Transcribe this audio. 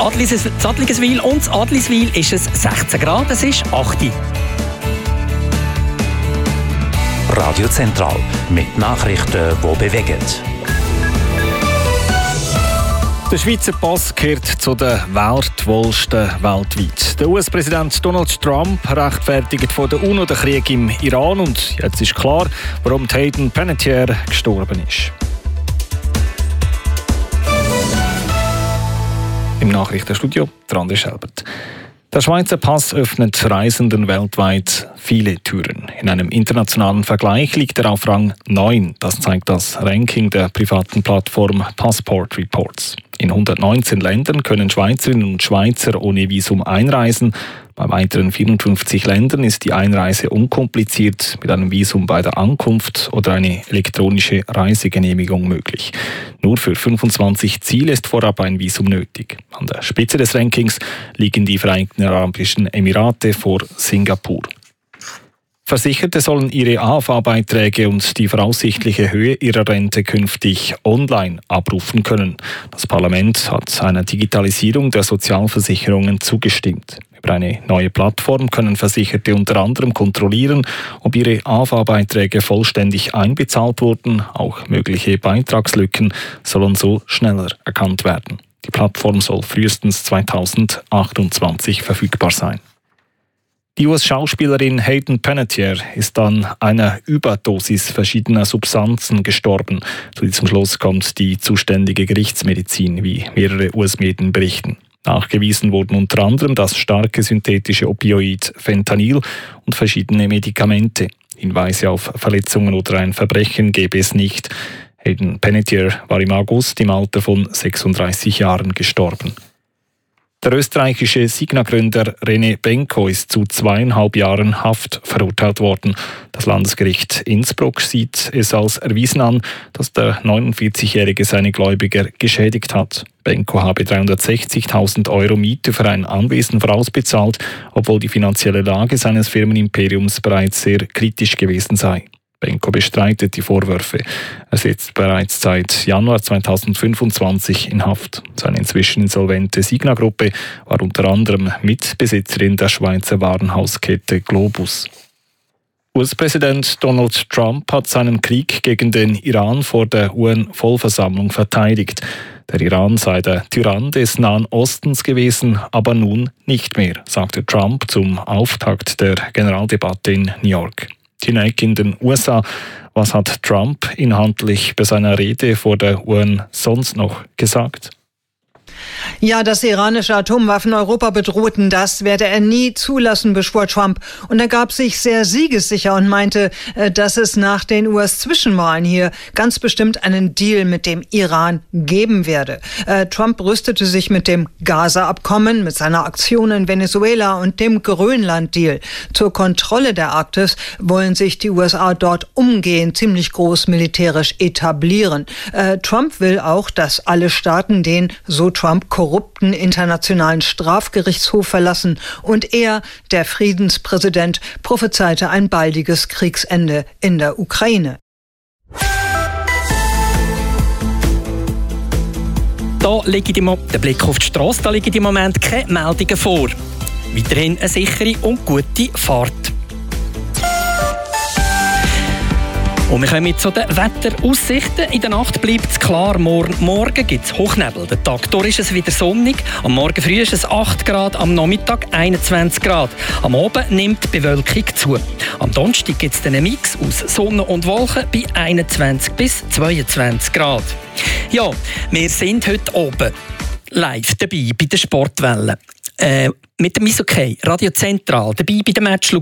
Adliswil und in Adliswil ist es 16 Grad, es ist 8. Radio Zentral mit Nachrichten, die bewegen. Der Schweizer Pass gehört zu den wertvollsten weltweit. Der US-Präsident Donald Trump rechtfertigt vor der UNO den Krieg im Iran und jetzt ist klar, warum Hayden Panettiere gestorben ist. Im Nachrichtenstudio André Schelbert. Der Schweizer Pass öffnet Reisenden weltweit viele Türen. In einem internationalen Vergleich liegt er auf Rang 9. Das zeigt das Ranking der privaten Plattform Passport Reports. In 119 Ländern können Schweizerinnen und Schweizer ohne Visum einreisen. Bei weiteren 54 Ländern ist die Einreise unkompliziert mit einem Visum bei der Ankunft oder eine elektronische Reisegenehmigung möglich. Nur für 25 Ziele ist vorab ein Visum nötig. An der Spitze des Rankings liegen die Vereinigten Arabischen Emirate vor Singapur. Versicherte sollen ihre AHV-Beiträge und die voraussichtliche Höhe ihrer Rente künftig online abrufen können. Das Parlament hat einer Digitalisierung der Sozialversicherungen zugestimmt. Über eine neue Plattform können Versicherte unter anderem kontrollieren, ob ihre AHV-Beiträge vollständig einbezahlt wurden. Auch mögliche Beitragslücken sollen so schneller erkannt werden. Die Plattform soll frühestens 2028 verfügbar sein. Die US-Schauspielerin Hayden Panettiere ist an einer Überdosis verschiedener Substanzen gestorben. Zu diesem Schluss kommt die zuständige Gerichtsmedizin, wie mehrere US-Medien berichten. Nachgewiesen wurden unter anderem das starke synthetische Opioid Fentanyl und verschiedene Medikamente. Hinweise auf Verletzungen oder ein Verbrechen gäbe es nicht. Hayden Panettiere war im August im Alter von 36 Jahren gestorben. Der österreichische Signa-Gründer René Benko ist zu 2,5 Jahren Haft verurteilt worden. Das Landesgericht Innsbruck sieht es als erwiesen an, dass der 49-Jährige seine Gläubiger geschädigt hat. Benko habe 360.000 € Miete für ein Anwesen vorausbezahlt, obwohl die finanzielle Lage seines Firmenimperiums bereits sehr kritisch gewesen sei. Benko bestreitet die Vorwürfe. Er sitzt bereits seit Januar 2025 in Haft. Seine inzwischen insolvente Signa-Gruppe war unter anderem Mitbesitzerin der Schweizer Warenhauskette Globus. US-Präsident Donald Trump hat seinen Krieg gegen den Iran vor der UN-Vollversammlung verteidigt. Der Iran sei der Tyrann des Nahen Ostens gewesen, aber nun nicht mehr, sagte Trump zum Auftakt der Generaldebatte in New York. Hinein in den USA. Was hat Trump inhaltlich bei seiner Rede vor der UN sonst noch gesagt? Ja, dass iranische Atomwaffen Europa bedrohten, das werde er nie zulassen, beschwor Trump. Und er gab sich sehr siegessicher und meinte, dass es nach den US-Zwischenwahlen hier ganz bestimmt einen Deal mit dem Iran geben werde. Trump rüstete sich mit dem Gaza-Abkommen, mit seiner Aktion in Venezuela und dem Grönland-Deal. Zur Kontrolle der Arktis wollen sich die USA dort umgehend ziemlich groß militärisch etablieren. Trump will auch, dass alle Staaten den, so Trump, korrupten Internationalen Strafgerichtshof verlassen und er, der Friedenspräsident, prophezeite ein baldiges Kriegsende in der Ukraine. Da liegt der Blick auf die Strasse, da liegen im Moment keine Meldungen vor. Weiterhin eine sichere und gute Fahrt. Und wir kommen zu den Wetteraussichten. In der Nacht bleibt es klar. Morgen gibt es Hochnebel. Den Tag durch ist es wieder sonnig. Am Morgen früh ist es 8 Grad, am Nachmittag 21 Grad. Am Abend nimmt die Bewölkung zu. Am Donnerstag gibt es einen Mix aus Sonne und Wolken bei 21 bis 22 Grad. Ja, wir sind heute oben live dabei bei der Sportwelle. Mit dem Eishockey, Radio Zentral, dabei bei der Match